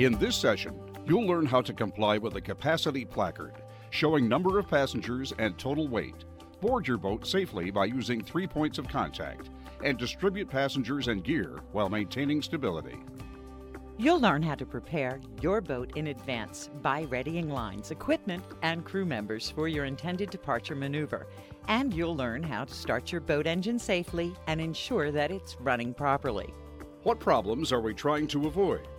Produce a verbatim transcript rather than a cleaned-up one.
In this session, you'll learn how to comply with a capacity placard showing number of passengers and total weight, board your boat safely by using three points of contact, and distribute passengers and gear while maintaining stability. You'll learn how to prepare your boat in advance by readying lines, equipment, and crew members for your intended departure maneuver. And you'll learn how to start your boat engine safely and ensure that it's running properly. What problems are we trying to avoid?